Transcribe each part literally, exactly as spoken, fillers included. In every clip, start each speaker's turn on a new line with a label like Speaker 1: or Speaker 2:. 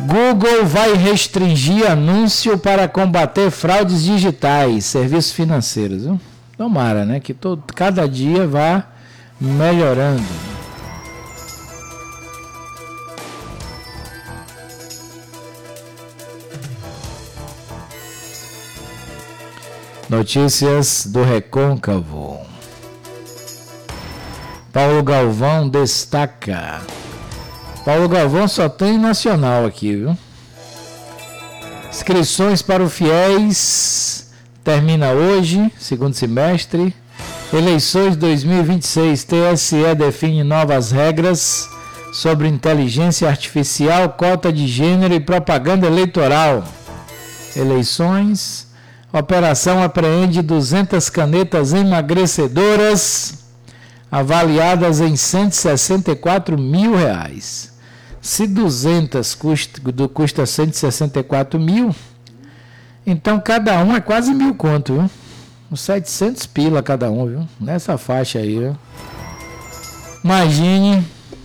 Speaker 1: Google vai restringir anúncio para combater fraudes digitais, serviços financeiros. Viu? Tomara, né? Que todo, cada dia vá melhorando. Notícias do Recôncavo. Paulo Galvão destaca. Paulo Galvão só tem nacional aqui, viu? Inscrições para o FIES termina hoje, segundo semestre. Eleições dois mil e vinte e seis, T S E define novas regras sobre inteligência artificial, cota de gênero e propaganda eleitoral. Eleições. Operação apreende duzentas canetas emagrecedoras, avaliadas em cento e sessenta e quatro mil reais. Se duzentas custa, custa cento e sessenta e quatro mil, então cada um é quase mil conto, viu? Uns setecentos pila cada um, viu? Nessa faixa aí, viu? Imagine.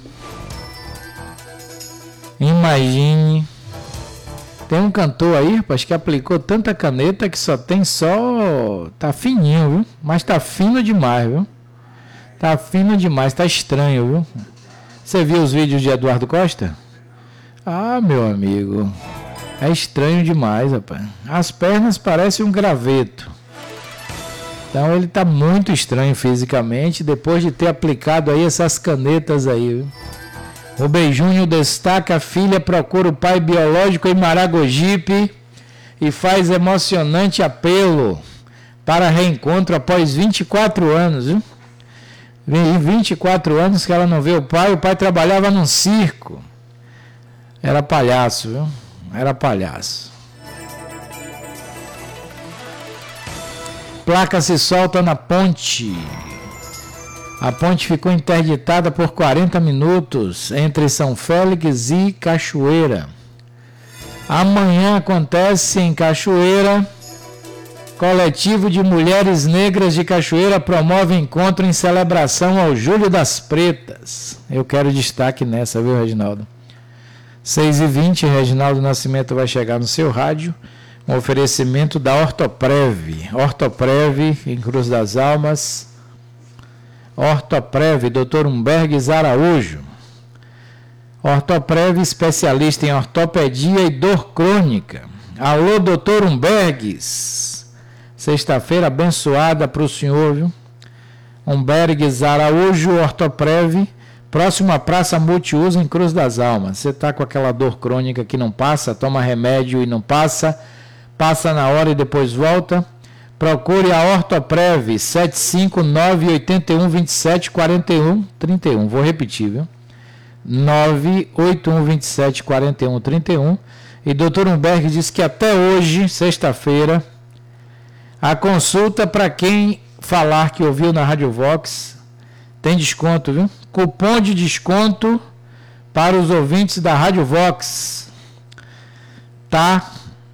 Speaker 1: Imagine. Tem um cantor aí, rapaz, que aplicou tanta caneta que só tem só... Tá fininho, viu? Mas tá fino demais, viu? Tá fino demais, tá estranho, viu? Você viu os vídeos de Eduardo Costa? Ah, meu amigo, é estranho demais, rapaz. As pernas parecem um graveto. Então ele tá muito estranho fisicamente, depois de ter aplicado aí essas canetas aí, viu? O Beijunho destaca: a filha procura o pai biológico em Maragogipe e faz emocionante apelo para reencontro após vinte e quatro anos, viu? vinte e quatro anos que ela não vê o pai. O pai trabalhava num circo. Era palhaço, viu? Era palhaço. Placa se solta na ponte. A ponte ficou interditada por quarenta minutos entre São Félix e Cachoeira. Amanhã acontece em Cachoeira. Coletivo de Mulheres Negras de Cachoeira promove encontro em celebração ao Júlio das Pretas. Eu quero destaque nessa, viu, Reginaldo? seis e vinte, Reginaldo Nascimento vai chegar no seu rádio. Um oferecimento da Ortoprev. Ortoprev em Cruz das Almas. Ortoprev, doutor Humbergues Araújo. Ortoprev, especialista em ortopedia e dor crônica. Alô, doutor Humbergues. Sexta-feira abençoada para o senhor, viu? Humbergues Araújo, Ortoprev, próximo à Praça Multiuso em Cruz das Almas. Você está com aquela dor crônica que não passa, toma remédio e não passa, passa na hora e depois volta. Procure a Ortoprev, sete cinco nove, oito um, dois sete, quatro um, três um. Vou repetir, viu? nove oito um, dois sete, quatro um, três um. E doutor Humberg diz que até hoje, sexta-feira, a consulta para quem falar que ouviu na Rádio Vox tem desconto, viu? Cupom de desconto para os ouvintes da Rádio Vox. Tá,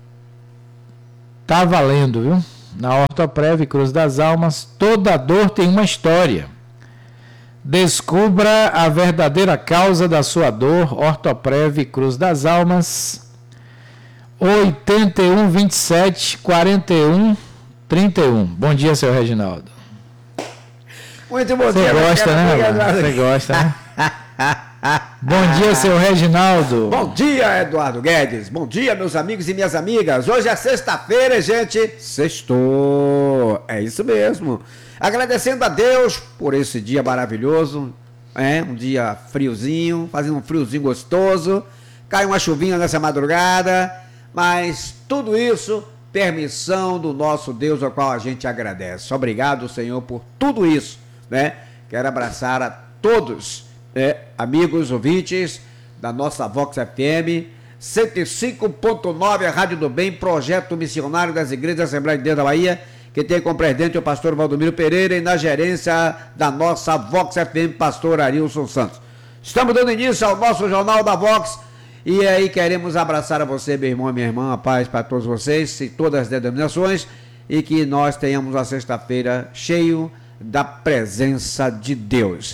Speaker 1: tá valendo, viu? Na Ortoprev Cruz das Almas, toda dor tem uma história. Descubra a verdadeira causa da sua dor. Ortoprev Cruz das Almas, oito um, vinte e sete, quarenta e um, trinta e um. Bom dia, seu Reginaldo.
Speaker 2: Muito bom
Speaker 1: Você
Speaker 2: dia.
Speaker 1: gosta, né? Você gosta, né? Bom dia, seu Reginaldo.
Speaker 2: Bom dia, Eduardo Guedes. Bom dia, meus amigos e minhas amigas. Hoje é sexta-feira, gente. Sextou. É isso mesmo. Agradecendo a Deus por esse dia maravilhoso. É, um dia friozinho, fazendo um friozinho gostoso. Cai uma chuvinha nessa madrugada. Mas tudo isso, permissão do nosso Deus, ao qual a gente agradece. Obrigado, Senhor, por tudo isso, né? Quero abraçar a todos, É, amigos ouvintes da nossa Vox F M, cento e cinco ponto nove, a Rádio do Bem, projeto missionário das igrejas da Assembleia de Deus da Bahia, que tem como presidente o pastor Valdomiro Pereira e na gerência da nossa Vox F M, pastor Arilson Santos. Estamos dando início ao nosso Jornal da Vox e aí queremos abraçar a você, meu irmão e minha irmã, a paz para todos vocês e todas as denominações, e que nós tenhamos uma sexta-feira cheio da presença de Deus.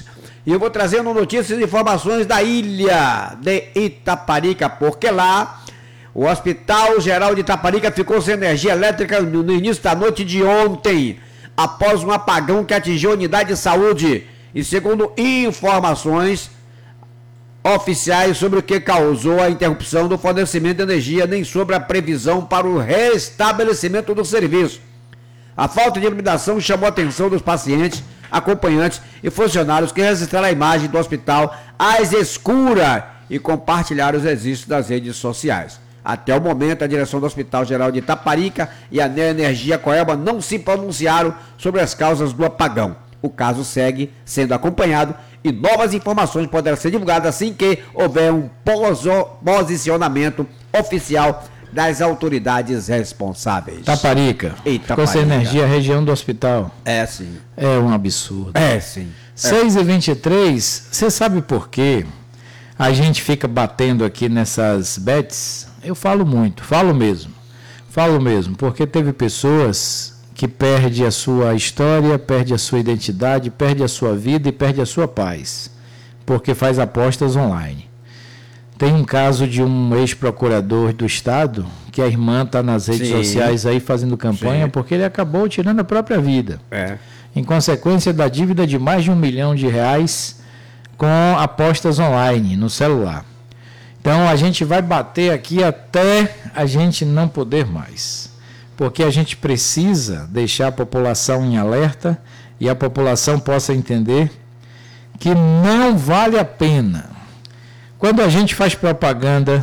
Speaker 2: E eu vou trazendo notícias e informações da ilha de Itaparica, porque lá o Hospital Geral de Itaparica ficou sem energia elétrica no início da noite de ontem, após um apagão que atingiu a unidade de saúde. E segundo informações oficiais sobre o que causou a interrupção do fornecimento de energia, nem sobre a previsão para o restabelecimento do serviço. A falta de iluminação chamou a atenção dos pacientes, acompanhantes e funcionários que registraram a imagem do hospital às escuras e compartilharam os registros das redes sociais. Até o momento, a direção do Hospital Geral de Itaparica e a Neoenergia Coelba não se pronunciaram sobre as causas do apagão. O caso segue sendo acompanhado e novas informações poderão ser divulgadas assim que houver um posicionamento oficial das autoridades responsáveis.
Speaker 1: Itaparica. Ficou sem energia, a região do hospital.
Speaker 2: É, sim.
Speaker 1: É um absurdo.
Speaker 2: É, sim.
Speaker 1: seis e vinte e três, você sabe por quê? A gente fica batendo aqui nessas bets. Eu falo muito, falo mesmo. Falo mesmo, porque teve pessoas que perde a sua história, perde a sua identidade, perde a sua vida e perde a sua paz, porque faz apostas online. Tem um caso de um ex-procurador do Estado, que a irmã está nas redes Sim. sociais aí fazendo campanha, Sim. porque ele acabou tirando a própria vida,
Speaker 2: é.
Speaker 1: em consequência da dívida de mais de um milhão de reais com apostas online no celular. Então a gente vai bater aqui até a gente não poder mais. Porque a gente precisa deixar a população em alerta e a população possa entender que não vale a pena. Quando a gente faz propaganda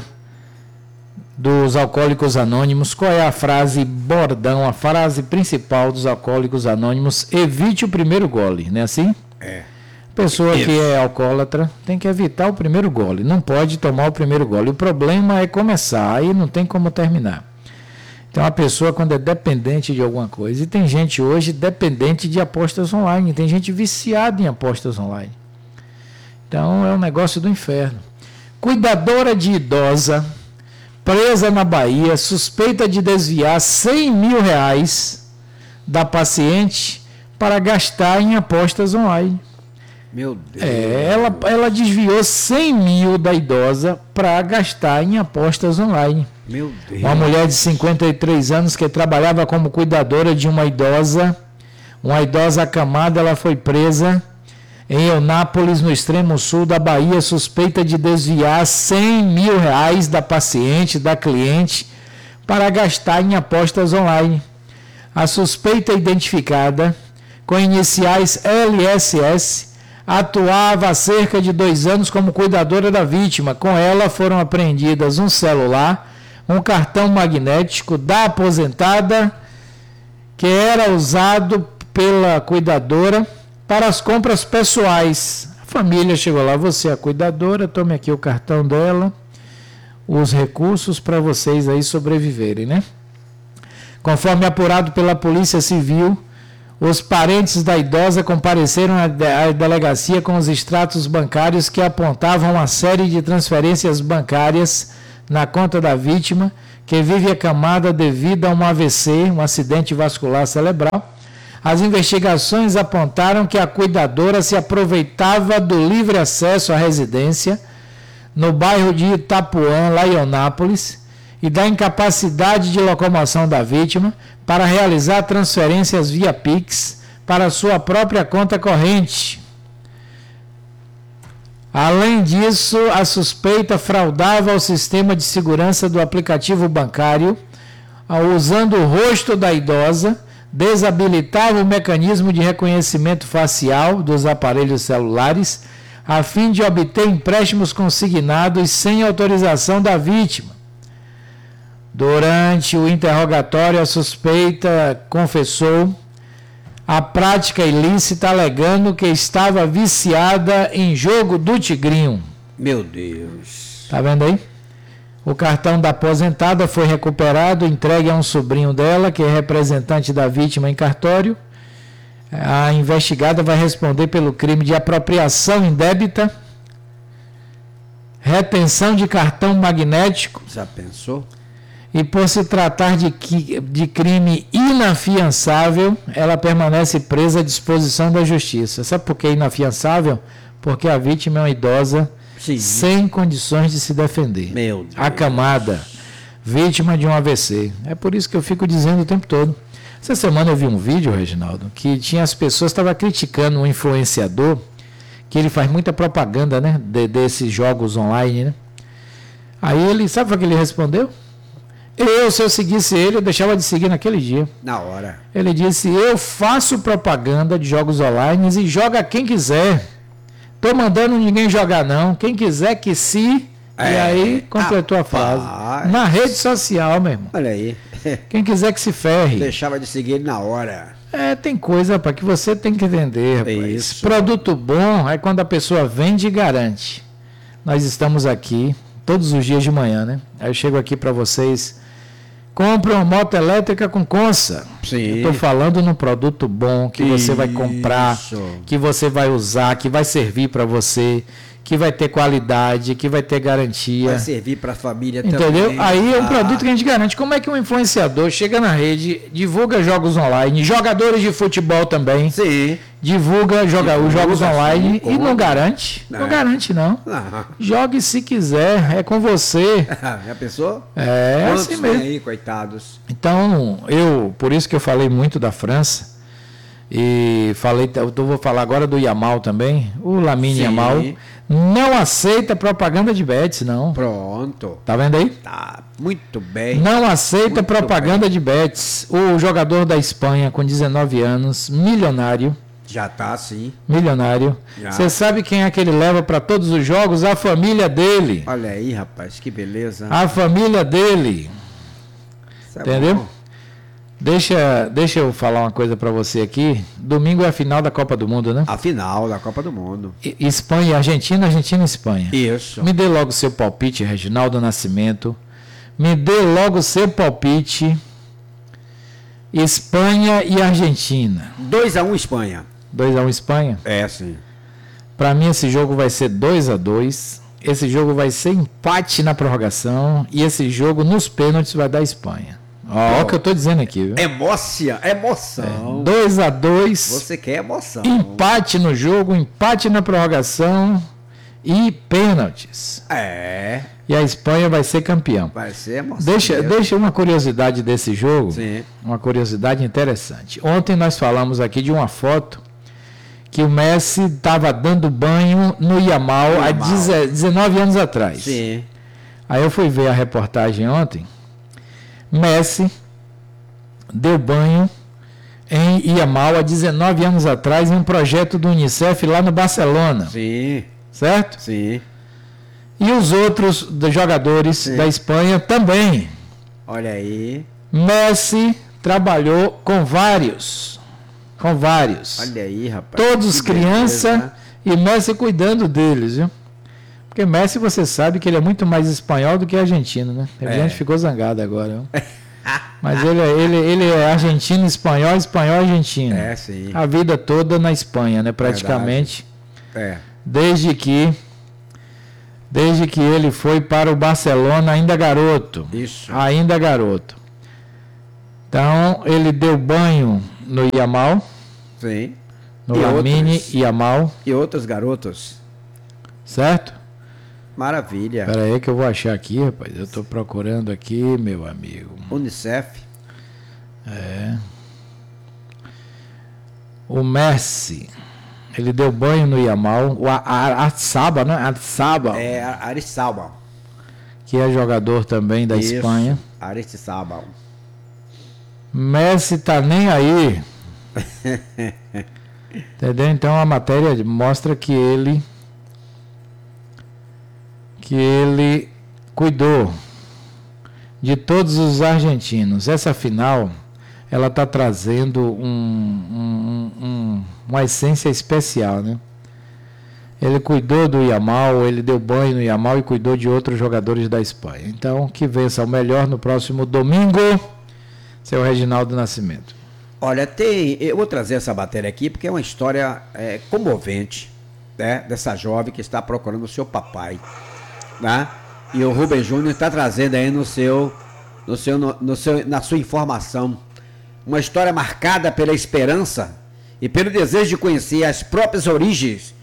Speaker 1: dos Alcoólicos Anônimos, qual é a frase bordão, a frase principal dos Alcoólicos Anônimos? Evite o primeiro gole, não é assim?
Speaker 2: É.
Speaker 1: Pessoa Isso. que é alcoólatra tem que evitar o primeiro gole, não pode tomar o primeiro gole. O problema é começar, aí não tem como terminar. Então, a pessoa, quando é dependente de alguma coisa, e tem gente hoje dependente de apostas online, tem gente viciada em apostas online. Então, é um negócio do inferno. Cuidadora de idosa, presa na Bahia, suspeita de desviar cem mil reais da paciente para gastar em apostas online.
Speaker 2: Meu Deus.
Speaker 1: É, ela, ela desviou cem mil da idosa para gastar em apostas online.
Speaker 2: Meu Deus.
Speaker 1: Uma mulher de cinquenta e três anos que trabalhava como cuidadora de uma idosa, uma idosa acamada, ela foi presa em Eunápolis, no extremo sul da Bahia, suspeita de desviar cem mil reais da paciente, da cliente, para gastar em apostas online. A suspeita identificada, com iniciais L S S, atuava há cerca de dois anos como cuidadora da vítima. Com ela foram apreendidas um celular, um cartão magnético da aposentada, que era usado pela cuidadora para as compras pessoais. A família chegou lá, você é a cuidadora, tome aqui o cartão dela, os recursos para vocês aí sobreviverem, né? Conforme apurado pela Polícia Civil, os parentes da idosa compareceram à delegacia com os extratos bancários que apontavam uma série de transferências bancárias na conta da vítima, que vive acamada devido a um A V C, um acidente vascular cerebral. As investigações apontaram que a cuidadora se aproveitava do livre acesso à residência no bairro de Itapuã, lá em Eunápolis, e da incapacidade de locomoção da vítima para realizar transferências via Pix para sua própria conta corrente. Além disso, a suspeita fraudava o sistema de segurança do aplicativo bancário, usando o rosto da idosa, desabilitava o mecanismo de reconhecimento facial dos aparelhos celulares, a fim de obter empréstimos consignados sem autorização da vítima. Durante o interrogatório, a suspeita confessou a prática ilícita, alegando que estava viciada em jogo do tigrinho.
Speaker 2: Meu Deus.
Speaker 1: Tá vendo aí? O cartão da aposentada foi recuperado, entregue a um sobrinho dela, que é representante da vítima em cartório. A investigada vai responder pelo crime de apropriação indébita, retenção de cartão magnético.
Speaker 2: Já pensou?
Speaker 1: E por se tratar de, de crime inafiançável, ela permanece presa à disposição da justiça. Sabe por que inafiançável? porque a vítima é uma idosa
Speaker 2: Sim.
Speaker 1: sem condições de se defender.
Speaker 2: Meu Deus.
Speaker 1: Acamada, vítima de um A V C. É por isso que eu fico dizendo o tempo todo. Essa semana eu vi um vídeo, Reginaldo, que tinha as pessoas estavam criticando um influenciador, que ele faz muita propaganda, né, de, desses jogos online, né? Aí ele, sabe o que ele respondeu? Eu, se eu seguisse ele, eu deixava de seguir naquele dia.
Speaker 2: Na hora.
Speaker 1: Ele disse, eu faço propaganda de jogos online e joga quem quiser. Tô mandando ninguém jogar não, quem quiser que se... É. E aí completou a frase. Na rede social, meu irmão.
Speaker 2: Olha aí.
Speaker 1: Quem quiser que se ferre.
Speaker 2: Deixava de seguir ele na hora.
Speaker 1: É, tem coisa para que você tem que entender, rapaz.
Speaker 2: Isso.
Speaker 1: Produto bom é quando a pessoa vende e garante. Nós estamos aqui todos os dias de manhã, né? Aí eu chego aqui para vocês. Compre uma moto elétrica com Consa.
Speaker 2: Sim.
Speaker 1: Estou falando num produto bom que você vai comprar, que você vai usar, que vai servir para você, que vai ter qualidade, que vai ter garantia.
Speaker 2: Vai servir para a família
Speaker 1: Entendeu?
Speaker 2: também.
Speaker 1: Entendeu? Aí é um
Speaker 2: ah.
Speaker 1: produto que a gente garante. Como é que um influenciador chega na rede, divulga jogos online, jogadores de futebol também,
Speaker 2: Sim.
Speaker 1: divulga joga, os jogos
Speaker 2: divulga,
Speaker 1: online
Speaker 2: sim,
Speaker 1: e não garante? Não, não garante, não.
Speaker 2: não.
Speaker 1: Jogue se quiser, é com você.
Speaker 2: Já pensou?
Speaker 1: É
Speaker 2: Quantos
Speaker 1: assim mesmo.
Speaker 2: aí, coitados?
Speaker 1: Então, eu, por isso que eu falei muito da França, e falei, eu vou falar agora do Yamal também, o Lamine Yamal. Não aceita propaganda de bets, não.
Speaker 2: Pronto.
Speaker 1: Tá vendo aí?
Speaker 2: Tá, muito bem.
Speaker 1: Não aceita
Speaker 2: muito
Speaker 1: propaganda
Speaker 2: bem.
Speaker 1: de bets. O jogador da Espanha, com dezenove anos, milionário.
Speaker 2: Já tá, sim.
Speaker 1: Milionário. Você sabe quem é que ele leva para todos os jogos? A família dele.
Speaker 2: Olha aí, rapaz, que beleza.
Speaker 1: A família dele.
Speaker 2: Isso é
Speaker 1: Entendeu?
Speaker 2: bom.
Speaker 1: Deixa, deixa eu falar uma coisa para você aqui. Domingo é a final da Copa do Mundo, né?
Speaker 2: A final da Copa do Mundo.
Speaker 1: I- Espanha e Argentina, Argentina e Espanha.
Speaker 2: Isso.
Speaker 1: Me dê logo seu palpite, Reginaldo Nascimento. Me dê logo seu palpite. Espanha e Argentina.
Speaker 2: dois a um Espanha.
Speaker 1: dois a um Espanha?
Speaker 2: É, sim.
Speaker 1: Para mim esse jogo vai ser dois a dois. Esse jogo vai ser empate na prorrogação. E esse jogo nos pênaltis vai dar Espanha. Ó, o que eu tô dizendo aqui, viu?
Speaker 2: Emoção, emoção.
Speaker 1: dois a dois.
Speaker 2: Você quer emoção.
Speaker 1: Empate no jogo, empate na prorrogação e pênaltis.
Speaker 2: É.
Speaker 1: E a Espanha vai ser campeão.
Speaker 2: Vai ser emoção.
Speaker 1: Deixa, deixa uma curiosidade desse jogo.
Speaker 2: Sim.
Speaker 1: Uma curiosidade interessante. Ontem nós falamos aqui de uma foto que o Messi estava dando banho no Yamal,
Speaker 2: No
Speaker 1: há
Speaker 2: Yamal.
Speaker 1: dezenove anos atrás.
Speaker 2: Sim.
Speaker 1: Aí eu fui ver a reportagem ontem. Messi deu banho em Yamal há dezenove anos atrás em um projeto do Unicef lá no Barcelona.
Speaker 2: Sim.
Speaker 1: Certo?
Speaker 2: Sim.
Speaker 1: E os outros dos jogadores
Speaker 2: Sim.
Speaker 1: da Espanha também.
Speaker 2: Olha aí.
Speaker 1: Messi trabalhou com vários. Com vários.
Speaker 2: Olha aí, rapaz.
Speaker 1: Todos
Speaker 2: Que
Speaker 1: criança
Speaker 2: beleza.
Speaker 1: e Messi cuidando deles, viu? Porque Messi, você sabe que ele é muito mais espanhol do que argentino, né? A
Speaker 2: É.
Speaker 1: gente ficou zangado agora. Viu? Mas ele, é- ele, ele é argentino, espanhol, espanhol, argentino.
Speaker 2: É, sim.
Speaker 1: A vida toda na Espanha, né? Praticamente.
Speaker 2: É.
Speaker 1: Desde que desde que ele foi para o Barcelona ainda garoto.
Speaker 2: Isso.
Speaker 1: Ainda garoto. Então, ele deu banho no Yamal,
Speaker 2: Sim.
Speaker 1: no
Speaker 2: E
Speaker 1: Lamine
Speaker 2: outros?
Speaker 1: Yamal,
Speaker 2: E outros garotos.
Speaker 1: certo?
Speaker 2: Maravilha.
Speaker 1: Espera aí que eu vou achar aqui, rapaz. Eu estou procurando aqui, meu amigo.
Speaker 2: Unicef.
Speaker 1: O Messi, ele deu banho no Yamal. O Arsaba, né? Arsaba,
Speaker 2: É Aristizábal.
Speaker 1: que é jogador também da
Speaker 2: Isso.
Speaker 1: Espanha.
Speaker 2: Aristizábal.
Speaker 1: Messi tá nem aí. Entendeu? Então a matéria mostra que ele que ele cuidou de todos os argentinos. Essa final ela está trazendo um, um, um, uma essência especial, né? Ele cuidou do Yamal, ele deu banho no Yamal e cuidou de outros jogadores da Espanha. Então, que vença o melhor no próximo domingo, seu Reginaldo Nascimento.
Speaker 2: Olha, tem. Eu vou trazer essa matéria aqui porque é uma história é, comovente, né? Dessa jovem que está procurando o seu papai, né? E o Rubens Júnior está trazendo aí no seu, no seu, no, no seu, na sua informação uma história marcada pela esperança e pelo desejo de conhecer as próprias origens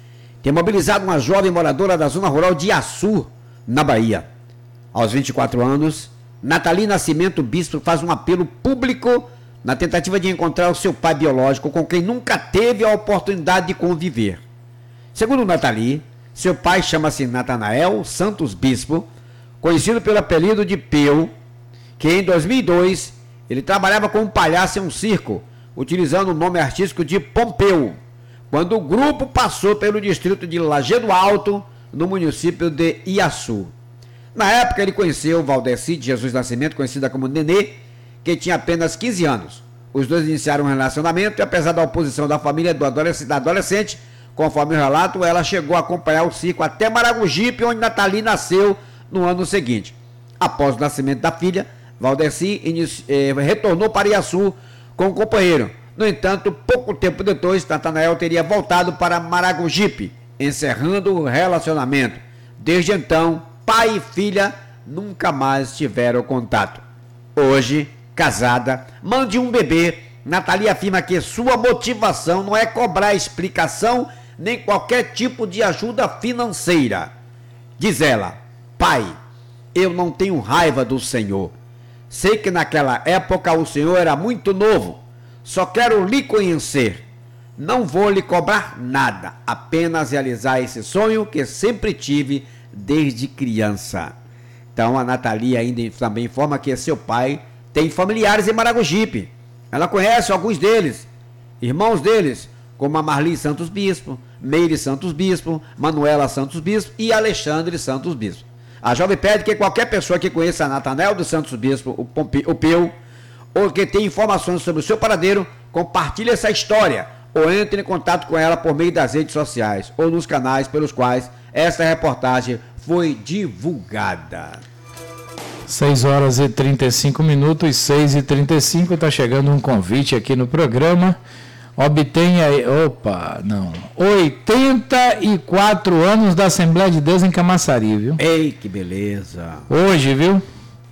Speaker 2: tem mobilizado uma jovem moradora da zona rural de Iaçu, na Bahia. Aos vinte e quatro anos, Nathalie Nascimento Bispo faz um apelo público na tentativa de encontrar o seu pai biológico, com quem nunca teve a oportunidade de conviver. Segundo Nathalie, seu pai chama-se Natanael Santos Bispo, conhecido pelo apelido de Peu, que em dois mil e dois ele trabalhava como palhaço em um circo, utilizando o nome artístico de Pompeu, quando o grupo passou pelo distrito de Lajeado Alto, no município de Iaçu. Na época, ele conheceu Valdeci de Jesus Nascimento, conhecida como Nenê, que tinha apenas quinze anos. Os dois iniciaram um relacionamento e, apesar da oposição da família do adolescente, da adolescente, conforme o relato, ela chegou a acompanhar o circo até Maragogipe, onde Nathalie nasceu no ano seguinte. Após o nascimento da filha, Valdeci inici... eh, retornou para Iaçu com o companheiro. No entanto, pouco tempo depois, Natanael teria voltado para Maragogipe, encerrando o relacionamento. Desde então, pai e filha nunca mais tiveram contato. Hoje, casada, mãe de um bebê, Nathalie afirma que sua motivação não é cobrar explicação nem qualquer tipo de ajuda financeira. Diz ela: pai, eu não tenho raiva do Senhor. Sei que naquela época o Senhor era muito novo. Só quero lhe conhecer. Não vou lhe cobrar nada, apenas realizar esse sonho que sempre tive desde criança. Então a Nathalie ainda também informa que seu pai tem familiares em Maragogipe. Ela conhece alguns deles, irmãos deles, como a Marli Santos Bispo, Meire Santos Bispo, Manuela Santos Bispo e Alexandre Santos Bispo. A jovem pede que qualquer pessoa que conheça Natanael dos Santos Bispo, o, Pompe, o Peu, ou que tenha informações sobre o seu paradeiro, compartilhe essa história ou entre em contato com ela por meio das redes sociais ou nos canais pelos quais essa reportagem foi divulgada.
Speaker 1: seis horas e trinta e cinco minutos, seis e trinta e cinco, está chegando um convite aqui no programa. Obtenha, opa, não, oitenta e quatro anos da Assembleia de Deus em Camaçari, viu?
Speaker 2: Ei, que beleza!
Speaker 1: Hoje, viu?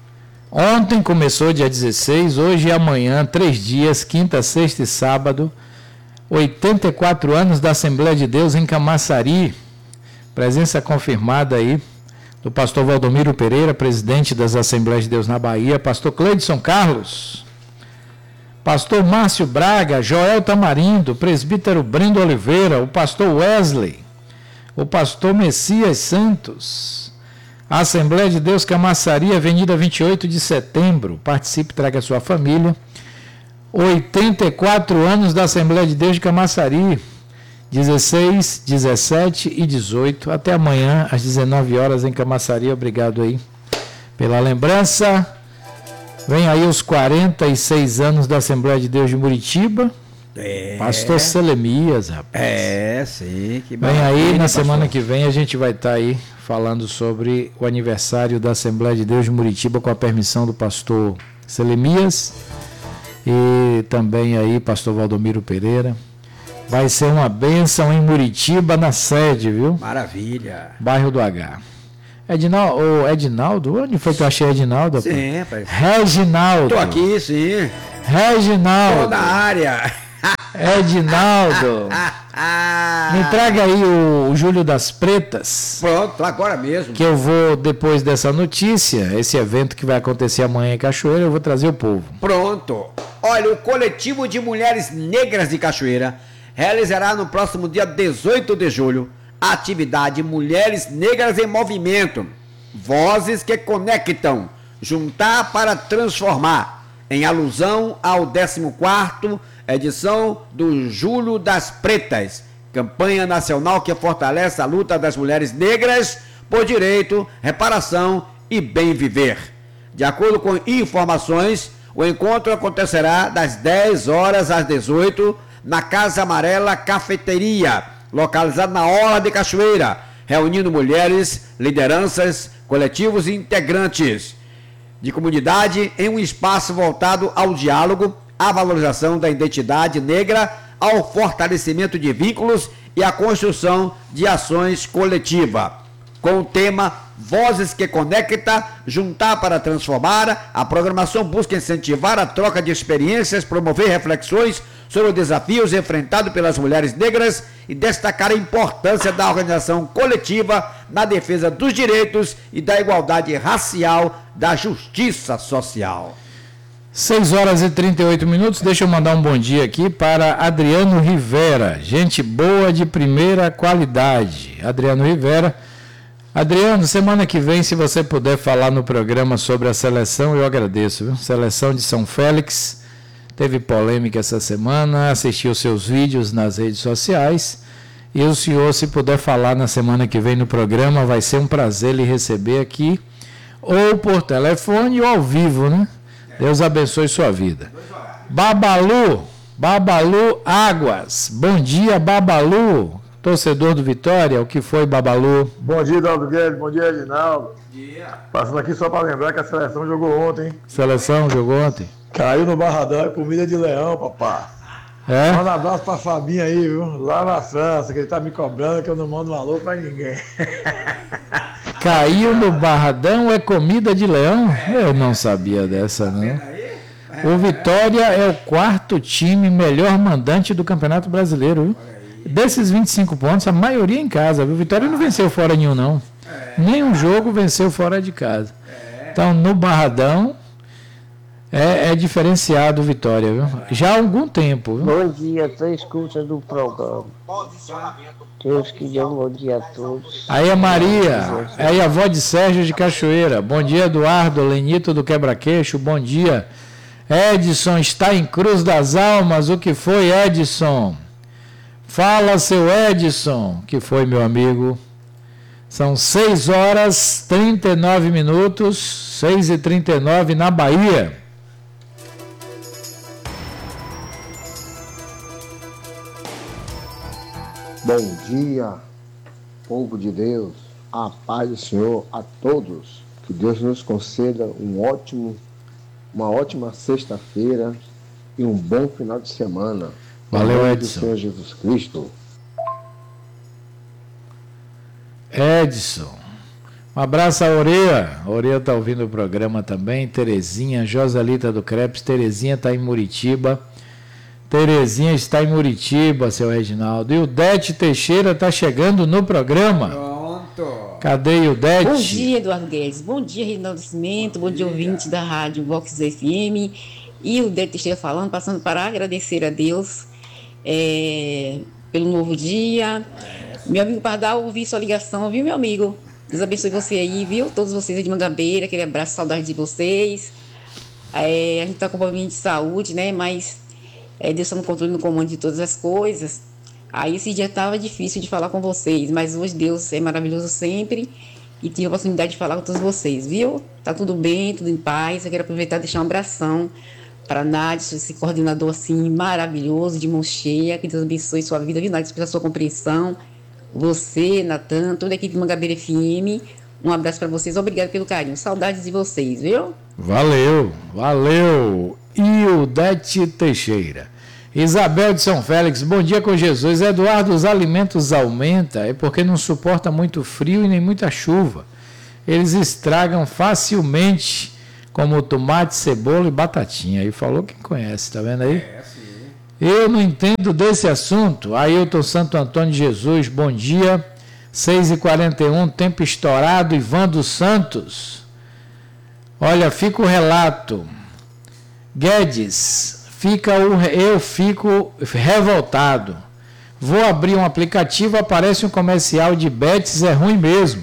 Speaker 1: Ontem começou dia dezesseis, hoje e amanhã, três dias, quinta, sexta e sábado, oitenta e quatro anos da Assembleia de Deus em Camaçari. Presença confirmada aí do pastor Valdomiro Pereira, presidente das Assembleias de Deus na Bahia, pastor Cleidson Carlos, pastor Márcio Braga, Joel Tamarindo, presbítero Brendo Oliveira, o pastor Wesley, o pastor Messias Santos, a Assembleia de Deus Camaçari, Avenida vinte e oito de setembro, participe, traga sua família. oitenta e quatro anos da Assembleia de Deus de Camaçari, dezesseis, dezessete e dezoito, até amanhã às dezenove horas em Camaçari. Obrigado aí pela lembrança. Vem aí os quarenta e seis anos da Assembleia de Deus de Muritiba.
Speaker 2: É.
Speaker 1: Pastor Selemias, rapaz.
Speaker 2: É, sim. Que
Speaker 1: vem aí, na semana que vem a gente vai estar aí falando sobre o aniversário da Assembleia de Deus de Muritiba, com a permissão do pastor Selemias e também aí pastor Valdomiro Pereira. Vai ser uma bênção em Muritiba, na sede, viu?
Speaker 2: Maravilha.
Speaker 1: Bairro do H. Edinaldo, oh, Edinaldo, onde foi que eu achei Edinaldo?
Speaker 2: Sim, rapaz.
Speaker 1: Reginaldo.
Speaker 2: Tô aqui, sim.
Speaker 1: Reginaldo.
Speaker 2: Tô na área.
Speaker 1: Edinaldo. Me traga aí o, o Júlio das Pretas.
Speaker 2: Pronto, agora mesmo.
Speaker 1: Que eu vou, depois dessa notícia, esse evento que vai acontecer amanhã em Cachoeira, eu vou trazer o povo.
Speaker 2: Pronto. Olha, o coletivo de mulheres negras de Cachoeira realizará no próximo dia dezoito de julho a atividade Mulheres Negras em Movimento, Vozes que Conectam, Juntar para Transformar, em alusão ao décimo quarto edição do Julho das Pretas, campanha nacional que fortalece a luta das mulheres negras por direito, reparação e bem viver. De acordo com informações, o encontro acontecerá das dez horas às dezoito na Casa Amarela Cafeteria, localizada na Orla de Cachoeira, reunindo mulheres, lideranças, coletivos e integrantes de comunidade em um espaço voltado ao diálogo, à valorização da identidade negra, ao fortalecimento de vínculos e à construção de ações coletivas. com o tema Vozes que Conecta, Juntar para Transformar. A programação busca incentivar a troca de experiências, promover reflexões sobre os desafios enfrentados pelas mulheres negras e destacar a importância da organização coletiva na defesa dos direitos e da igualdade racial, da justiça social.
Speaker 1: seis horas e trinta e oito minutos, deixa eu mandar um bom dia aqui para Adriano Rivera, gente boa de primeira qualidade. Adriano Rivera. Adriano, semana que vem, se você puder falar no programa sobre a seleção, eu agradeço, viu? Seleção de São Félix, teve polêmica essa semana, assisti os seus vídeos nas redes sociais, e o senhor, se puder falar na semana que vem no programa, vai ser um prazer lhe receber aqui, ou por telefone ou ao vivo, né? Deus abençoe sua vida. Babalu, Babalu Águas, bom dia, Babalu. Torcedor do Vitória, o que foi, Babalu?
Speaker 3: Bom dia, Daldo Guedes, bom dia, Edinaldo. Bom dia. Passando aqui só para lembrar que a seleção jogou ontem, hein?
Speaker 1: Seleção jogou ontem?
Speaker 3: Caiu no Barradão, é comida de leão, papá.
Speaker 1: É?
Speaker 3: Manda um abraço pra Fabinho aí, viu? Lá na França, que ele tá me cobrando que eu não mando um alô pra ninguém.
Speaker 1: Caiu no Barradão, é comida de leão? Eu não sabia dessa, não. O Vitória é o quarto time melhor mandante do Campeonato Brasileiro, viu? Desses vinte e cinco pontos, a maioria em casa, viu? Vitória não venceu fora nenhum, não. Nenhum jogo venceu fora de casa. Então, no Barradão, é, é diferenciado o Vitória, viu? Já há algum tempo, viu?
Speaker 4: Bom dia, tô escuta do programa. Deus que dê um bom dia a todos.
Speaker 1: Aí a Maria, aí a avó de Sérgio de Cachoeira. Bom dia, Eduardo, Lenito do Quebra-Queixo, bom dia. Edson está em Cruz das Almas, o que foi, Edson? Fala, seu Edson, que foi, meu amigo. São seis horas e trinta e nove minutos, seis e trinta e nove na Bahia.
Speaker 5: Bom dia, povo de Deus, a paz do Senhor a todos. Que Deus nos conceda um ótimo, uma ótima sexta-feira e um bom final de semana.
Speaker 1: Valeu,
Speaker 5: do
Speaker 1: Edson.
Speaker 5: Senhor Jesus Cristo.
Speaker 1: Edson. Um abraço a Oreia. A Oreia está ouvindo o programa também. Terezinha, Joselita do Crepes. Terezinha está em Muritiba. Terezinha está em Muritiba, seu Reginaldo. E o Dete Teixeira está chegando no programa.
Speaker 2: Pronto.
Speaker 1: Cadê o Dete?
Speaker 6: Bom dia, Eduardo Guedes. Bom dia, Reinaldo Cimento. Bom, Bom dia, ouvinte da Rádio Vox F M. E o Dete Teixeira falando, passando para agradecer a Deus é, pelo novo dia. Meu amigo Pardal, ouvi sua ligação, viu, meu amigo? Deus abençoe você aí, viu? Todos vocês aí de Mangabeira, aquele abraço, saudade de vocês. É, a gente está com um problema de saúde, né? Mas é, Deus está no controle, no comando de todas as coisas. Aí esse dia estava difícil de falar com vocês, mas hoje Deus é maravilhoso sempre e tive a oportunidade de falar com todos vocês, viu? Tá tudo bem, tudo em paz. Eu quero aproveitar e deixar um abração para Nádia, esse coordenador assim maravilhoso, de mão cheia. Que Deus abençoe sua vida, viu, Nádia, pela sua compreensão. Você, Natan, toda a equipe de Mangabeira F M. Um abraço para vocês, obrigado pelo carinho. Saudades de vocês, viu?
Speaker 1: Valeu, valeu. E o Dete Teixeira. Isabel de São Félix, bom dia com Jesus. Eduardo, os alimentos aumentam é porque não suporta muito frio e nem muita chuva. Eles estragam facilmente, como tomate, cebola e batatinha. Aí falou quem conhece, tá vendo aí? É, sim. Eu não entendo desse assunto. Ailton Santo Antônio de Jesus, bom dia. seis e quarenta e um, tempo estourado. Ivan dos Santos. Olha, fica o relato. Guedes, fica o, eu fico revoltado. Vou abrir um aplicativo, aparece um comercial de Betis, é ruim mesmo.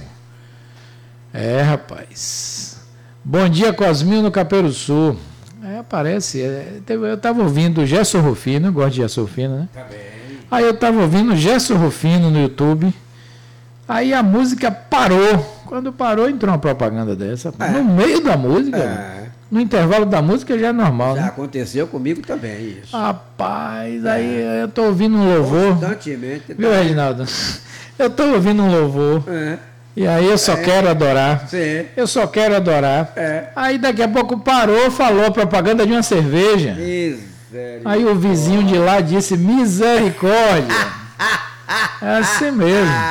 Speaker 1: É, rapaz. Bom dia, Cosminho no Caperuçu. É, aparece. É, eu estava ouvindo o Gerson Rufino, eu gosto de Gerson Rufino, né? Tá bem. Aí eu estava ouvindo o Gerson Rufino no YouTube. Aí a música parou. Quando parou, entrou uma propaganda dessa. É. No meio da música. É. No intervalo da música já é normal, já, né?
Speaker 2: Aconteceu comigo também isso.
Speaker 1: Rapaz, é. Aí eu estou ouvindo um louvor.
Speaker 2: Constantemente.
Speaker 1: Viu, Reginaldo? Eu estou ouvindo um louvor. É. E aí eu só é. quero adorar. Sim. Eu só quero adorar. É. Aí daqui a pouco parou, falou a propaganda de uma cerveja. Misericórdia. Aí o vizinho de lá disse, misericórdia. É assim mesmo.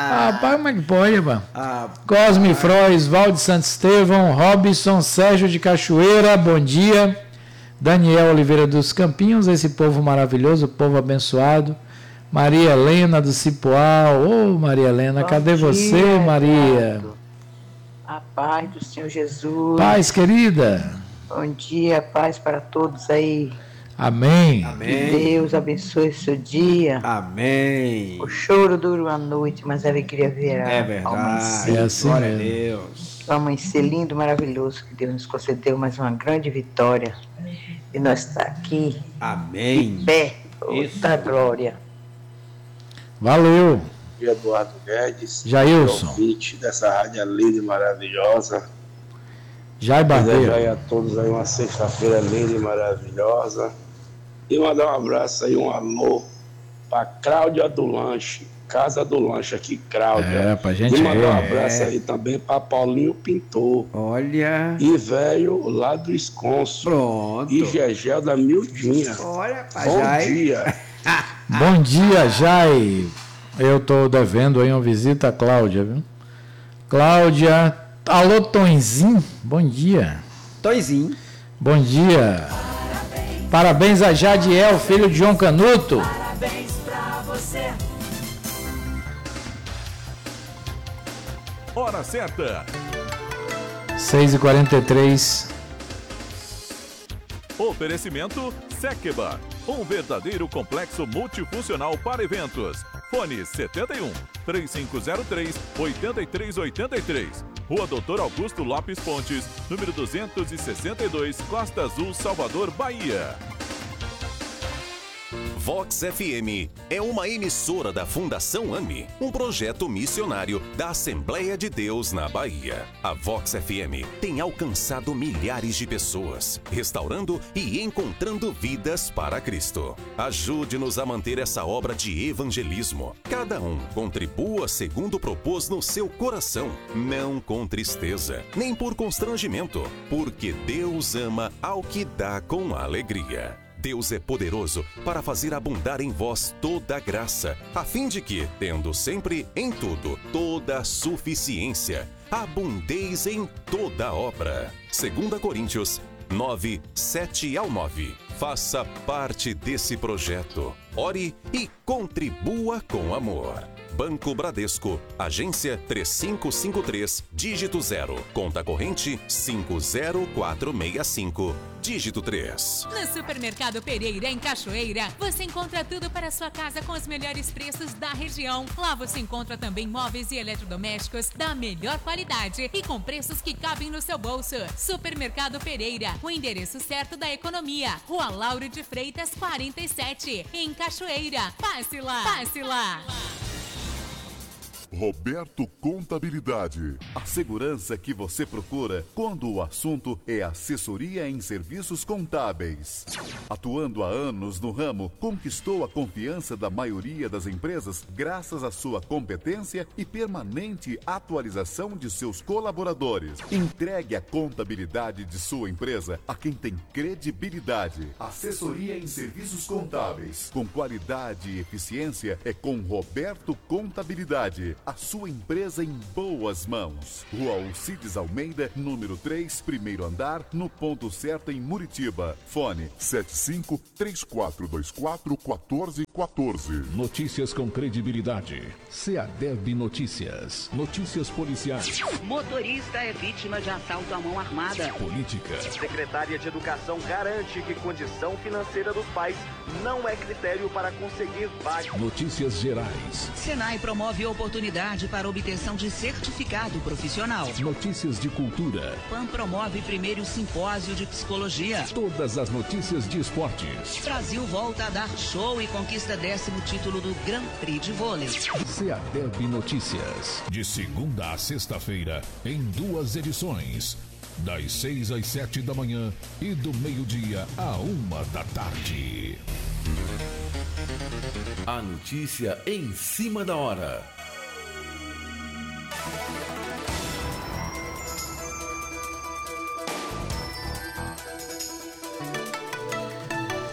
Speaker 1: Rapaz, como é que pode, pá?
Speaker 2: Ah,
Speaker 1: Cosme Frois, Valde Santo Estevão, Robson, Sérgio de Cachoeira, bom dia. Daniel Oliveira dos Campinhos, esse povo maravilhoso, povo abençoado. Maria Helena do Cipoal. Ô, Maria Helena,
Speaker 7: Bom
Speaker 1: cadê
Speaker 7: dia,
Speaker 1: você, Maria?
Speaker 7: Eduardo. A paz do Senhor Jesus.
Speaker 1: Paz, querida.
Speaker 7: Bom dia, paz para todos aí.
Speaker 1: Amém.
Speaker 7: Que
Speaker 2: amém.
Speaker 7: Deus abençoe seu dia.
Speaker 2: Amém.
Speaker 7: O choro dura uma noite, mas a alegria virá.
Speaker 2: É
Speaker 7: ao
Speaker 2: verdade.
Speaker 7: amanhecer.
Speaker 1: É assim
Speaker 2: Glória a
Speaker 1: mesmo.
Speaker 2: Deus.
Speaker 7: Um amanhecer lindo, maravilhoso, que Deus nos concedeu mais uma grande vitória. E nós está aqui,
Speaker 2: Amém.
Speaker 7: de pé,
Speaker 2: Isso.
Speaker 7: da glória.
Speaker 1: Valeu.
Speaker 8: Eduardo Guedes,
Speaker 1: Jailson.
Speaker 8: ouvinte dessa rádio linda e maravilhosa.
Speaker 1: Jai
Speaker 8: Desejar aí
Speaker 1: Barbeiro.
Speaker 8: a todos aí uma sexta-feira linda e maravilhosa. E mandar um abraço aí, um alô para Cláudia do Lanche, Casa do Lanche aqui, Cláudia.
Speaker 1: É, pra gente
Speaker 8: E mandar um
Speaker 1: ver.
Speaker 8: abraço aí também para Paulinho Pintor.
Speaker 2: Olha.
Speaker 8: E velho lá do Esconso.
Speaker 2: Pronto.
Speaker 8: E Gegel da Mildinha.
Speaker 2: Olha,
Speaker 8: Bom
Speaker 2: Pajai.
Speaker 8: dia.
Speaker 1: Bom dia, Jai. Eu tô devendo aí uma visita a Cláudia, viu? Cláudia. Alô, Tonzinho. Bom dia.
Speaker 2: Toizinho.
Speaker 1: Bom dia. Parabéns a Jadiel, filho de João Canuto.
Speaker 9: Parabéns pra você.
Speaker 10: Hora certa.
Speaker 1: seis e quarenta e três.
Speaker 10: Oferecimento Sekeba, um verdadeiro complexo multifuncional para eventos. Fone setenta e um, três cinco zero três, oito três oito três. Rua Doutor Augusto Lopes Pontes, número duzentos e sessenta e dois, Costa Azul, Salvador, Bahia.
Speaker 11: Vox F M é uma emissora da Fundação AMI, um projeto missionário da Assembleia de Deus na Bahia. A Vox F M tem alcançado milhares de pessoas, restaurando e encontrando vidas para Cristo. Ajude-nos a manter essa obra de evangelismo. Cada um contribua segundo propôs no seu coração, não com tristeza, nem por constrangimento, porque Deus ama ao que dá com alegria. Deus é poderoso para fazer abundar em vós toda a graça, a fim de que, tendo sempre em tudo toda a suficiência, abundeis em toda obra. Segunda Coríntios nove, sete ao nove. Faça parte desse projeto. Ore e contribua com amor. Banco Bradesco, agência três cinco cinco três, dígito zero, conta corrente cinco zero quatro seis cinco, dígito três.
Speaker 12: No Supermercado Pereira, em Cachoeira, você encontra tudo para a sua casa com os melhores preços da região. Lá você encontra também móveis e eletrodomésticos da melhor qualidade e com preços que cabem no seu bolso. Supermercado Pereira, o endereço certo da economia. Rua Lauro de Freitas, quarenta e sete, em Cachoeira. Passe lá! Passe lá!
Speaker 13: Roberto Contabilidade. A segurança que você procura quando o assunto é assessoria em serviços contábeis. Atuando há anos no ramo, conquistou a confiança da maioria das empresas graças à sua competência e permanente atualização de seus colaboradores. Entregue a contabilidade de sua empresa a quem tem credibilidade. Assessoria em serviços contábeis. Com qualidade e eficiência é com Roberto Contabilidade. A sua empresa em boas mãos. Rua Alcides Almeida, número três, primeiro andar, no ponto certo em Muritiba. Fone
Speaker 14: sete cinco, três quatro dois quatro, um quatro um quatro.
Speaker 15: Notícias com credibilidade. Seadeb Notícias. Notícias policiais.
Speaker 16: Motorista é vítima de assalto à mão armada.
Speaker 15: Política.
Speaker 17: Secretária de Educação garante que condição financeira dos pais não é critério para conseguir vaga.
Speaker 15: Notícias gerais.
Speaker 16: Senai promove oportunidade para obtenção de certificado profissional.
Speaker 15: Notícias de cultura.
Speaker 16: P A M promove primeiro simpósio de psicologia.
Speaker 15: Todas as notícias de esportes.
Speaker 16: Brasil volta a dar show e conquista décimo título do Grand Prix de vôlei.
Speaker 15: Seadeb Notícias.
Speaker 18: De segunda a sexta-feira, em duas edições. Das seis às sete da manhã e do meio-dia à uma da tarde.
Speaker 19: A notícia em cima da hora.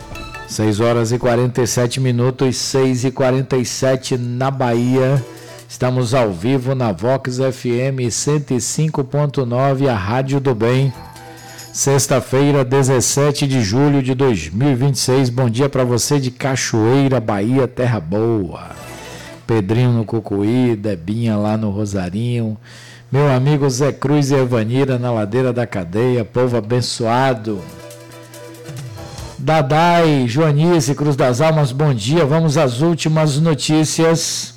Speaker 1: seis horas e quarenta e sete minutos, seis e quarenta e sete na Bahia. Estamos ao vivo na Vox F M cento e cinco ponto nove, a Rádio do Bem. Sexta-feira, dezessete de julho de dois mil e vinte e seis. Bom dia para você de Cachoeira, Bahia, terra boa. Pedrinho no Cucuí, Debinha lá no Rosarinho. Meu amigo Zé Cruz e Evanira na ladeira da cadeia, povo abençoado. Dadai, Joanice, Cruz das Almas, bom dia. Vamos às últimas notícias,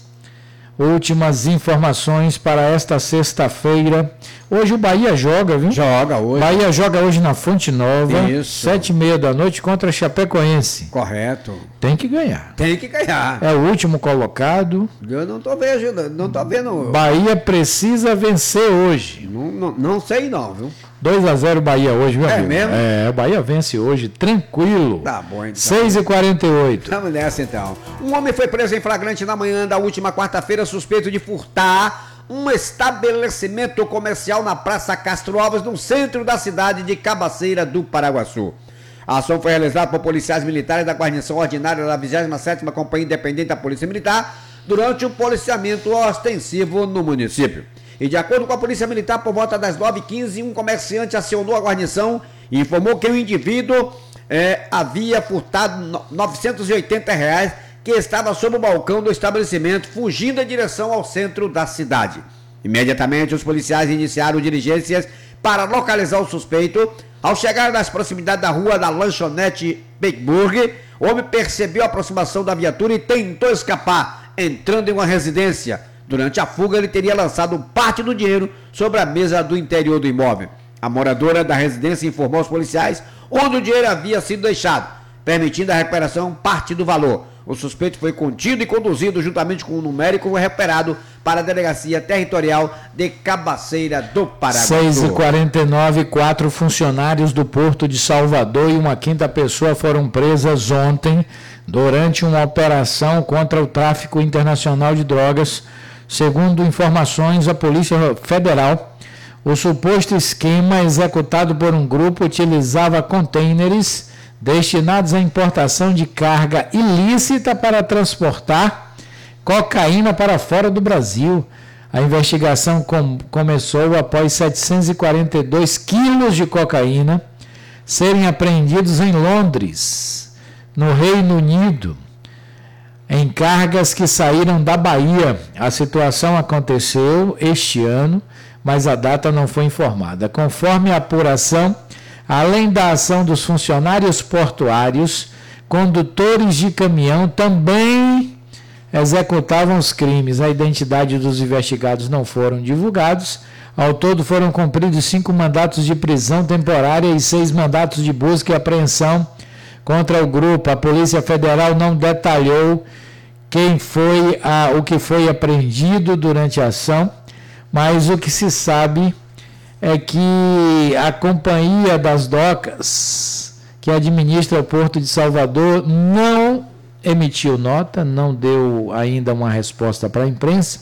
Speaker 1: últimas informações para esta sexta-feira. Hoje o Bahia joga, viu?
Speaker 2: Joga hoje.
Speaker 1: Bahia joga hoje na Fonte Nova,
Speaker 2: Isso.
Speaker 1: sete e meia da noite contra a Chapecoense.
Speaker 2: Correto.
Speaker 1: Tem que ganhar.
Speaker 2: Tem que ganhar.
Speaker 1: É o último colocado.
Speaker 2: Eu não tô vendo, não tô vendo.
Speaker 1: Bahia precisa vencer hoje.
Speaker 2: Não, não, não sei não, viu?
Speaker 1: dois a zero Bahia hoje, viu,
Speaker 2: É
Speaker 1: amigo?
Speaker 2: mesmo?
Speaker 1: É, o Bahia vence hoje, tranquilo.
Speaker 2: Tá bom, então.
Speaker 1: seis e quarenta e oito.
Speaker 2: Vamos nessa, então. Um homem foi preso em flagrante na manhã da última quarta-feira, suspeito de furtar um estabelecimento comercial na Praça Castro Alves, no centro da cidade de Cabaceira do Paraguaçu. A ação foi realizada por policiais militares da guarnição ordinária da vigésima sétima Companhia Independente da Polícia Militar durante um policiamento ostensivo no município. E de acordo com a Polícia Militar, por volta das nove e quinze, um comerciante acionou a guarnição e informou que o indivíduo eh, havia furtado novecentos e oitenta reais que estava sob o balcão do estabelecimento, fugindo em direção ao centro da cidade. Imediatamente, os policiais iniciaram diligências para localizar o suspeito. Ao chegar nas proximidades da rua da lanchonete Beckburg, o homem percebeu a aproximação da viatura e tentou escapar, entrando em uma residência. Durante a fuga, ele teria lançado parte do dinheiro sobre a mesa do interior do imóvel. A moradora da residência informou aos policiais onde o dinheiro havia sido deixado, permitindo a recuperação parte do valor. O suspeito foi contido e conduzido juntamente com o numérico recuperado para a Delegacia Territorial de Cabaceira do Paraguaçu.
Speaker 1: seis e quarenta e nove, quatro funcionários do Porto de Salvador e uma quinta pessoa foram presas ontem durante uma operação contra o tráfico internacional de drogas. Segundo informações da Polícia Federal, o suposto esquema executado por um grupo utilizava contêineres destinados à importação de carga ilícita para transportar cocaína para fora do Brasil. A investigação com, começou após setecentos e quarenta e dois quilos de cocaína serem apreendidos em Londres, no Reino Unido, em cargas que saíram da Bahia. A situação aconteceu este ano, mas a data não foi informada. Conforme a apuração, além da ação dos funcionários portuários, condutores de caminhão também executavam os crimes. A identidade dos investigados não foram divulgados. Ao todo foram cumpridos cinco mandatos de prisão temporária e seis mandatos de busca e apreensão contra o grupo. A Polícia Federal não detalhou quem foi a, o que foi apreendido durante a ação, mas o que se sabe é que a Companhia das Docas, que administra o Porto de Salvador, não emitiu nota, não deu ainda uma resposta para a imprensa,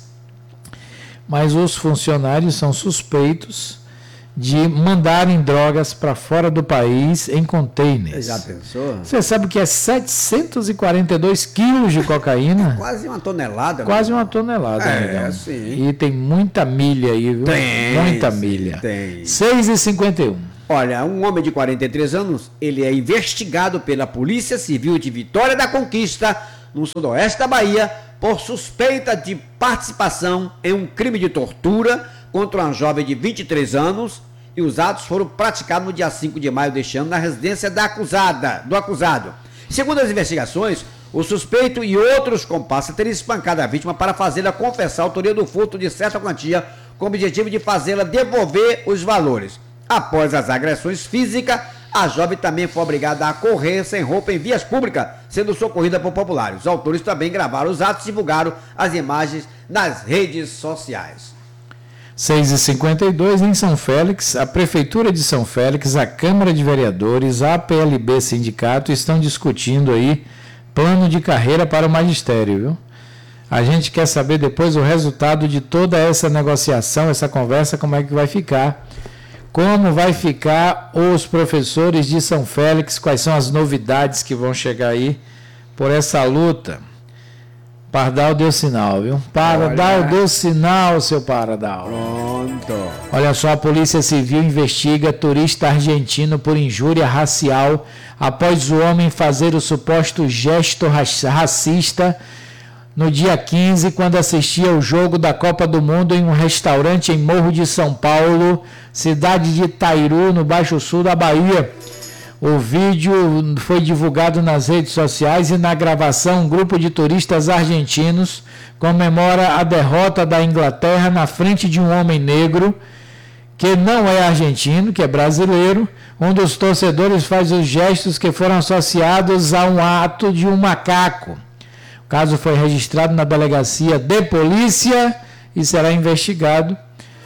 Speaker 1: mas os funcionários são suspeitos de mandarem drogas para fora do país em containers.
Speaker 2: Já pensou?
Speaker 1: Você sabe que é setecentos e quarenta e dois quilos de cocaína?
Speaker 2: Quase uma tonelada.
Speaker 1: Quase uma tonelada.
Speaker 2: É,
Speaker 1: amigão.
Speaker 2: sim.
Speaker 1: E tem muita milha aí, viu?
Speaker 2: Tem.
Speaker 1: Muita milha.
Speaker 2: Tem.
Speaker 1: seis e cinquenta e um.
Speaker 2: Olha, um homem de quarenta e três anos, ele é investigado pela Polícia Civil de Vitória da Conquista, no sudoeste da Bahia, por suspeita de participação em um crime de tortura contra uma jovem de vinte e três anos, e os atos foram praticados no dia cinco de maio deste ano na residência da acusada, do acusado. Segundo as investigações, o suspeito e outros comparsas teriam espancado a vítima para fazê-la confessar a autoria do furto de certa quantia, com o objetivo de fazê-la devolver os valores. Após as agressões físicas, a jovem também foi obrigada a correr sem roupa em vias públicas, sendo socorrida por populares. Os autores também gravaram os atos e divulgaram as imagens nas redes sociais.
Speaker 1: seis e cinquenta e dois, em São Félix, a Prefeitura de São Félix, a Câmara de Vereadores, a P L B Sindicato estão discutindo aí plano de carreira para o magistério, viu? A gente quer saber depois o resultado de toda essa negociação, essa conversa, como é que vai ficar. Como vai ficar os professores de São Félix, quais são as novidades que vão chegar aí por essa luta. Pardal deu sinal, viu? Pardal
Speaker 2: Olha.
Speaker 1: deu sinal, seu Pardal.
Speaker 2: Pronto.
Speaker 1: Olha só, a Polícia Civil investiga turista argentino por injúria racial após o homem fazer o suposto gesto racista no dia quinze, quando assistia ao jogo da Copa do Mundo em um restaurante em Morro de São Paulo, cidade de Itairu, no Baixo Sul da Bahia. O vídeo foi divulgado nas redes sociais e na gravação um grupo de turistas argentinos comemora a derrota da Inglaterra na frente de um homem negro que não é argentino, que é brasileiro. Um dos torcedores faz os gestos que foram associados a um ato de um macaco. O caso foi registrado na delegacia de polícia e será investigado.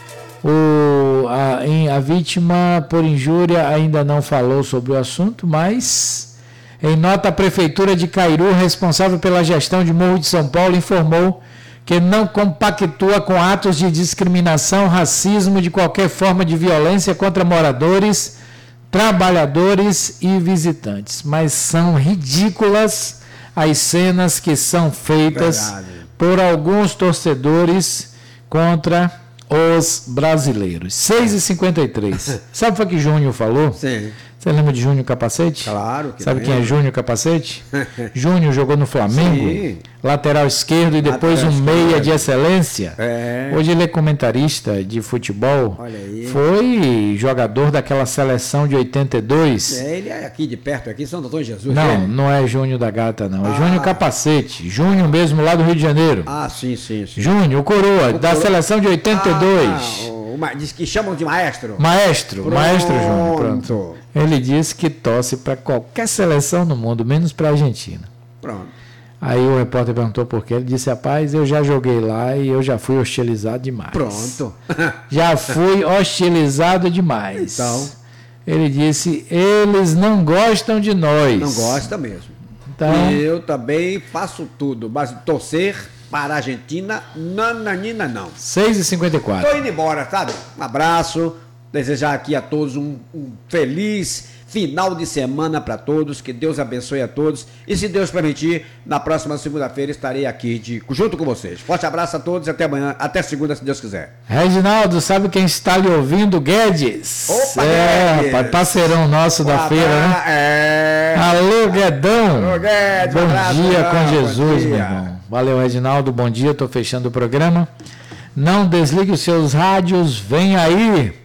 Speaker 1: O, a, em, a vítima por injúria ainda não falou sobre o assunto, mas em nota a Prefeitura de Cairu, responsável pela gestão de Morro de São Paulo, informou que não compactua com atos de discriminação, racismo, de qualquer forma de violência contra moradores, trabalhadores e visitantes. Mas são ridículas as cenas que são feitas Verdade. por alguns torcedores contra os brasileiros. seis e cinquenta e três. Sabe o que, que Júnior falou?
Speaker 2: Sim.
Speaker 1: Você lembra de Júnior Capacete?
Speaker 2: Claro que
Speaker 1: Sabe
Speaker 2: lembro.
Speaker 1: quem é Júnior Capacete? Júnior jogou no Flamengo,
Speaker 2: Sim.
Speaker 1: lateral esquerdo e depois
Speaker 2: Lateral
Speaker 1: um meia
Speaker 2: esquerdo.
Speaker 1: de excelência.
Speaker 2: É.
Speaker 1: Hoje ele é comentarista de futebol.
Speaker 2: Olha aí.
Speaker 1: Foi jogador daquela seleção de oitenta e dois.
Speaker 2: É, ele é aqui de perto, aqui, São Doutor Jesus.
Speaker 1: Não,
Speaker 2: né?
Speaker 1: não é Júnior da Gata, não. É
Speaker 2: Ah.
Speaker 1: Júnior Capacete. Júnior mesmo, lá do Rio de Janeiro.
Speaker 2: Ah, sim, sim, sim.
Speaker 1: Júnior, o Coroa,
Speaker 2: O
Speaker 1: da
Speaker 2: Coroa.
Speaker 1: seleção de oitenta e dois.
Speaker 2: Ah, o, ma- diz que chamam de maestro.
Speaker 1: Maestro,
Speaker 2: Pronto.
Speaker 1: Maestro Júnior, pronto. Ele disse que torce para qualquer seleção no mundo, menos para a Argentina.
Speaker 2: Pronto.
Speaker 1: Aí o repórter perguntou por quê. Ele disse, rapaz, eu já joguei lá e eu já fui hostilizado demais.
Speaker 2: Pronto.
Speaker 1: Já fui hostilizado demais.
Speaker 2: Então.
Speaker 1: Ele disse, eles não gostam de nós.
Speaker 2: Não gosta mesmo.
Speaker 1: Então,
Speaker 2: E eu também faço tudo, mas torcer para a Argentina, nananina não.
Speaker 1: seis e cinquenta e quatro.
Speaker 2: Tô indo embora, sabe? Um abraço, desejar aqui a todos um, um feliz final de semana para todos, que Deus abençoe a todos e, se Deus permitir, na próxima segunda-feira estarei aqui de, junto com vocês. Forte abraço a todos e até amanhã, até segunda, se Deus quiser.
Speaker 1: Reginaldo, sabe quem está lhe ouvindo? Guedes.
Speaker 2: Opa,
Speaker 1: é,
Speaker 2: Guedes.
Speaker 1: rapaz, parceirão nosso da
Speaker 2: Um
Speaker 1: feira, né?
Speaker 2: É.
Speaker 1: Alô, Guedão.
Speaker 2: Alô, Guedes,
Speaker 1: Bom
Speaker 2: um abraço,
Speaker 1: dia
Speaker 2: Guedão.
Speaker 1: com
Speaker 2: Bom
Speaker 1: Jesus,
Speaker 2: dia.
Speaker 1: meu irmão. Valeu, Reginaldo. Bom dia, estou fechando o programa. Não desligue os seus rádios, vem aí.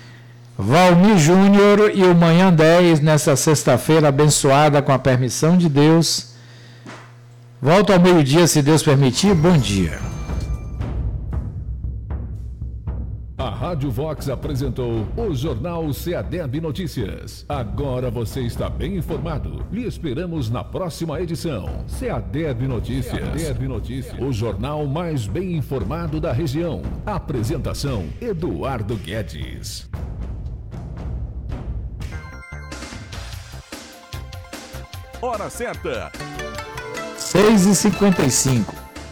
Speaker 1: Valmir Júnior e o Manhã dez, nessa sexta-feira abençoada com a permissão de Deus. Volto ao meio-dia, se Deus permitir. Bom dia.
Speaker 18: A Rádio Vox apresentou o Jornal Ceadeb Notícias. Agora você está bem informado. Lhe esperamos na próxima edição. Ceadeb Notícias. Ceadeb Notícias. O jornal mais bem informado da região. Apresentação: Eduardo Guedes.
Speaker 10: Hora certa.
Speaker 1: seis e cinquenta e cinco.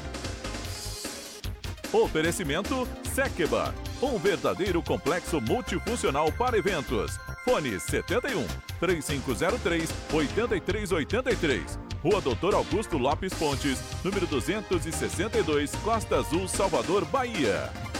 Speaker 10: Oferecimento Sekeba, um verdadeiro complexo multifuncional para eventos. Fone setenta e um, três cinco zero três, oito três oito três. Rua Doutor Augusto Lopes Pontes, número duzentos e sessenta e dois, Costa Azul, Salvador, Bahia.